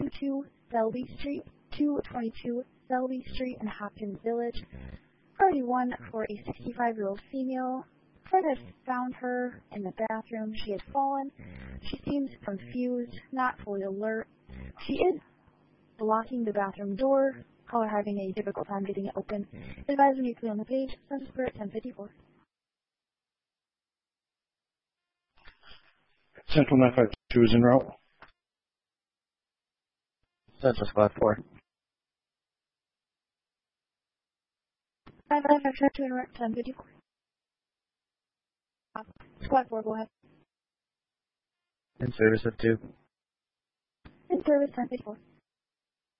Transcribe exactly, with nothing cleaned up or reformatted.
twenty-two Selby Street, two twenty-two Selby Street in Hopkins Village. Priority one for a sixty-five-year-old female. Fred has found her in the bathroom. She had fallen. She seems confused, not fully alert. She is blocking the bathroom door. Caller having a difficult time getting it open. Advise when you clear on the page. Census Bureau at ten fifty-four. Central nine five two is en route. Central Squad four. nine five five two en route ten fifty-four. Squad four, go ahead. In service of two. In service ten fifty-four.